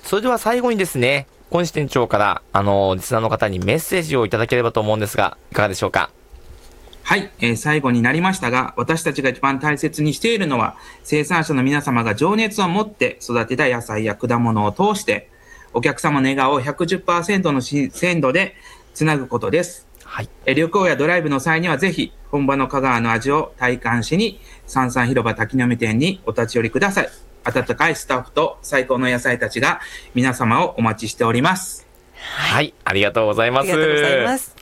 それでは最後にですね、小西店長から、リスナーの方にメッセージをいただければと思うんですが、いかがでしょうか。 はい、最後になりましたが、私たちが一番大切にしているのは、生産者の皆様が情熱を持って育てた野菜や果物を通して、お客様の笑顔を 110% の鮮度でつなぐことです。 はい。 旅行やドライブの際にはぜひ、本場の香川の味を体感しに、三々広場滝の実店にお立ち寄りください。温かいスタッフと最高の野菜たちが皆様をお待ちしております。 はい、ありがとうございます。 ありがとうございます。